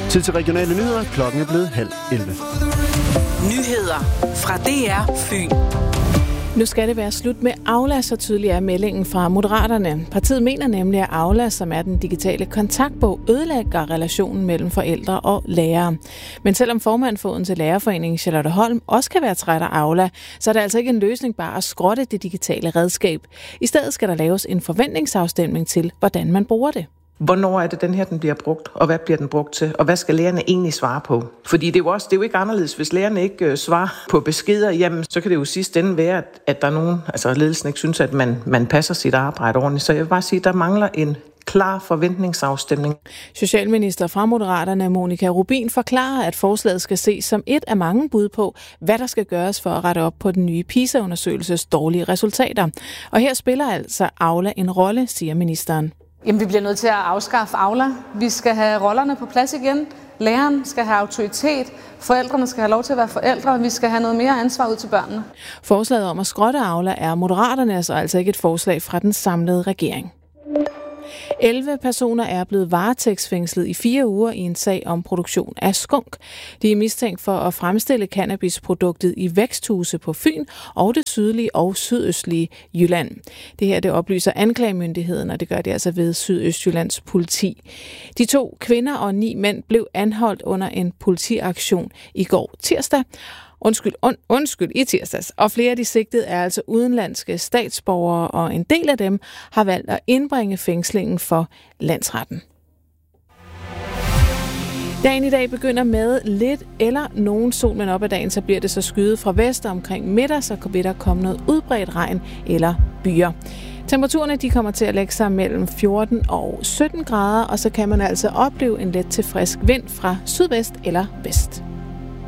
Tid til regionale nyheder. Klokken er blevet 10:30. Nyheder fra DR Fyn. Nu skal det være slut med Aula, så tydelig er meldingen fra Moderaterne. Partiet mener nemlig, at Aula, som er den digitale kontaktbog, ødelægger relationen mellem forældre og lærere. Men selvom formand for Odense Lærerforening, Charlotte Holm, også kan være træt af Aula, så er det altså ikke en løsning bare at skrotte det digitale redskab. I stedet skal der laves en forventningsafstemning til, hvordan man bruger det. Hvornår er det den her, den bliver brugt, og hvad bliver den brugt til, og hvad skal lærerne egentlig svare på? Fordi det er jo ikke anderledes, hvis lærerne ikke svarer på beskeder, jamen så kan det jo sidst ende være, at der er nogen, altså ledelsen ikke synes, at man passer sit arbejde ordentligt. Så jeg vil bare sige, at der mangler en klar forventningsafstemning. Socialminister fra Moderaterne, Monika Rubin, forklarer, at forslaget skal ses som et af mange bud på, hvad der skal gøres for at rette op på den nye PISA-undersøgelses dårlige resultater. Og her spiller altså Aula en rolle, siger ministeren. Jamen, vi bliver nødt til at afskaffe Aula. Vi skal have rollerne på plads igen. Læreren skal have autoritet. Forældrene skal have lov til at være forældre. Og vi skal have noget mere ansvar ud til børnene. Forslaget om at skrotte Aula er Moderaternes, og altså ikke et forslag fra den samlede regering. 11 personer er blevet varetægtsfængslet i 4 uger i en sag om produktion af skunk. De er mistænkt for at fremstille cannabisproduktet i væksthuse på Fyn og det sydlige og sydøstlige Jylland. Det her det oplyser anklagemyndigheden, og det gør det altså ved Sydøstjyllands politi. De 2 kvinder og 9 mænd blev anholdt under en politiaktion i går tirsdag. I tirsdags. Og flere af de sigtede er altså udenlandske statsborgere, og en del af dem har valgt at indbringe fængslingen for landsretten. Dagen i dag begynder med lidt eller nogen sol, men op ad dagen så bliver det så skyet fra vest omkring middag, så vil der komme noget udbredt regn eller byer. Temperaturerne de kommer til at lægge sig mellem 14 og 17 grader, og så kan man altså opleve en let til frisk vind fra sydvest eller vest.